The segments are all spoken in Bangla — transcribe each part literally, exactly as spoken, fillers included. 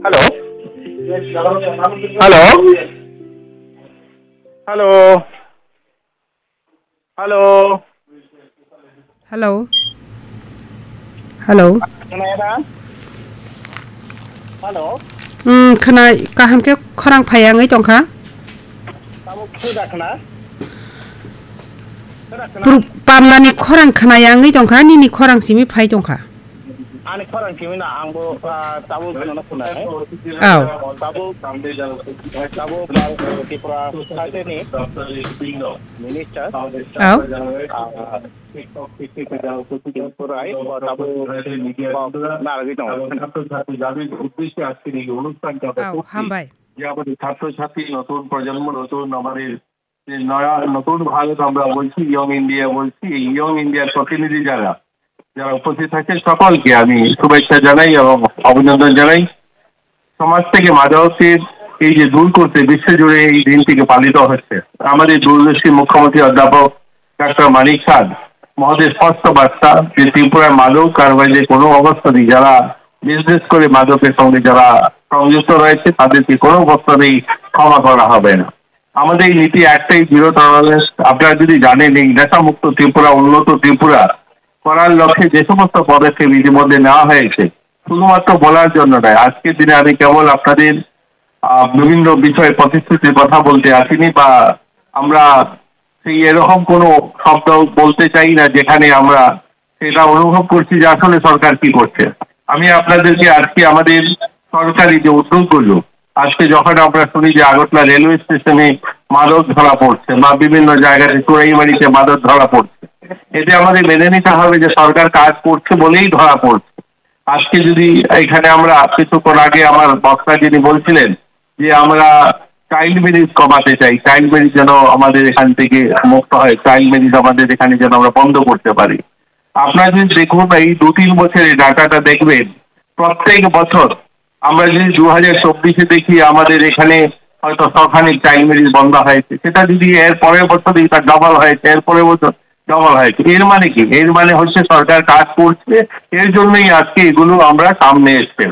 Hello hello hello hello Hello. Hello. Hello. Hmm, khana kaham ke khorang phaya ngai tongkha? Kamu sudah kena? Sudah kena? Pamnani khorang khana ya ngai tongkha ni ni khorang simi phai tongkha. Ani khorang kimi na angbo tabu kena kena. Aw. Tabu tabu Tripura state ni minister. Aw. Tripura ai tabu na lagi tong. উদ্দেশ্যে আজকের এই অনুষ্ঠানটা Aw, hambai. যে আমাদের ছাত্রছাত্রী নতুন প্রজন্ম নতুন আমাদের যে নয়া নতুন ভারত আমরা বলছি ইয়ং ইন্ডিয়া বলছি এই ইয়ং ইন্ডিয়ার প্রতিনিধি যারা যারা উপস্থিত থাকে সকলকে আমি শুভেচ্ছা জানাই এবং অভিনন্দন জানাই। সমাজ থেকে মাদকের এই যে দূর করতে বিশ্বজুড়ে এই দিনটিকে পালিত হচ্ছে। আমাদের দূরদর্শী মুখ্যমন্ত্রী অধ্যাপক ডাক্তার মানিক সাদ মহোদয় স্পষ্ট বার্তা যে ত্রিপুরার মাদক কারবারিদের কোনো অবস্থাতেই যারা বিজনেস করে মাদকের সঙ্গে যারা সংযুক্ত রয়েছে তাদেরকে কোনো অবস্থাতেই ক্ষমা করা হবে না। আমাদের এই নীতি একটাই জিরো টলারেন্স। আপনারা যদি জানেন এই নেশামুক্ত ত্রিপুরা উন্নত ত্রিপুরা করার লক্ষ্যে যে সমস্ত পদক্ষেপ ইতিমধ্যে নেওয়া হয়েছে শুধুমাত্র বলার জন্য নয়, আজকের দিনে আমি কেবল আপনাদের বিভিন্ন বিষয়ে প্রতিশ্রুতির কথা বলতে আসিনি বা আমরা সেই এরকম কোনো শব্দ বলতে চাই না যেখানে আমরা সেটা অনুভব করছি যে আসলে সরকার কি করছে। আমি আপনাদেরকে আজকে আমাদের সরকারি যে উদ্যোগগুলো আজকে যখন আমরা শুনি যে আগরতলা রেলওয়ে স্টেশনে মাদক ধরা পড়ছে বা বিভিন্ন জায়গায় চোরাইবাড়িতে মাদক ধরা পড়ছে, এতে আমাদের মেনে নিতে হবে যে সরকার কাজ করছে বলেই ধরা পড়ছে। আজকে যদি এখানে আমরা কিছুক্ষণ আগে আমার বক্তা যিনি বলছিলেন যে আমরা চাইল্ড ম্যারেজ কমাতে চাই, চাইল্ড ম্যারেজ যেন আমাদের এখান থেকে মুক্ত হয়, চাইল্ড ম্যারেজ আমাদের এখানে যেন আমরা বন্ধ করতে পারি। আপনারা যদি দেখুন এই দু তিন বছরের ডাটাটা দেখবেন, প্রত্যেক বছর আমরা যদি দু হাজার চব্বিশে দেখি আমাদের এখানে হয়তো সখানিক চাইল্ড ম্যারেজ বন্ধ হয়েছে, সেটা যদি এর পরের বছর তার ডবল হয়েছে, এর পরের বছর ডবল হয়েছে। এর মানে কি? এর মানে হচ্ছে সরকার কাজ করছে, এর জন্যই আজকে এগুলো আমরা সামনে এসছে।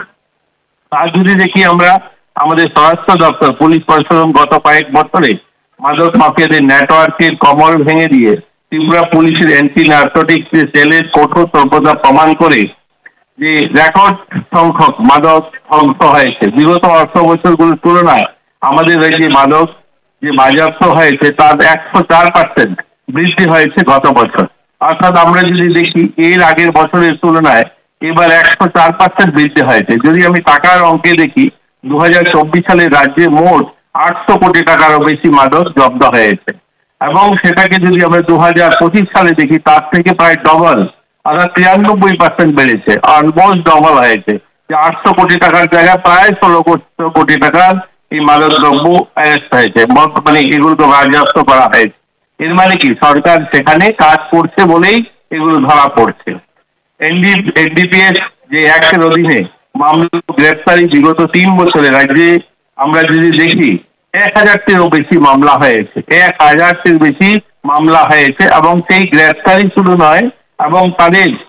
আর যদি দেখি আমরা আমাদের স্বরাষ্ট্র দপ্তর পুলিশ প্রশাসন গত কয়েক বছরে মাদক মাফিয়াদের নেটওয়ার্কের কমর ভেঙে দিয়ে ত্রিপুরা পুলিশের অ্যান্টি নার্কোটিক্স সেলের কঠোর তৎপরতা প্রমাণ করে যে রেকর্ড সংখ্যক মাদক ধ্বংস হয়েছে। বিগত অর্থ বছরগুলোর তুলনায় আমাদের রাজ্যে মাদক যে বাজেয়াপ্ত হয়েছে তার একশো চার পার্সেন্ট বৃদ্ধি হয়েছে গত বছর। অর্থাৎ আমরা যদি দেখি এর আগের বছরের তুলনায় এবার একশো চার পার্সেন্ট বৃদ্ধি হয়েছে। যদি আমি টাকার অঙ্কে দেখি দু হাজার চব্বিশ সালে রাজ্যে মোট আটশো কোটি টাকারও বেশি মাদক জব্দ হয়েছে এবং সেটাকে যদি আমরা দু হাজার পঁচিশ সালে দেখি তার থেকে প্রায় ডবল অর্থাৎ তিরানব্বই পার্সেন্ট বেড়েছে, অলমোস্ট ডবল হয়েছে। যে আটশো কোটি টাকার জায়গায় প্রায় ষোলো কোটি টাকার এই মাদক দ্রব্য অ্যারেস্ট হয়েছে, মানে এগুলোকে বাজেয়াপ্ত করা হয়েছে। এর মানে কি? সরকার সেখানে কাজ করছে বলেই এগুলো ধরা পড়ছে। এনডি এনডিপিএস যে অ্যাক্টের অধীনে মামলা গ্রেপ্তারি বিগত তিন বছরে রাজ্যে আমরা যদি দেখি এক হাজারটিরও বেশি মামলা হয়েছে, এক হাজারটির বেশি মামলা হয়েছে এবং সেই গ্রেপ্তারি শুধু নয় এবং তাদের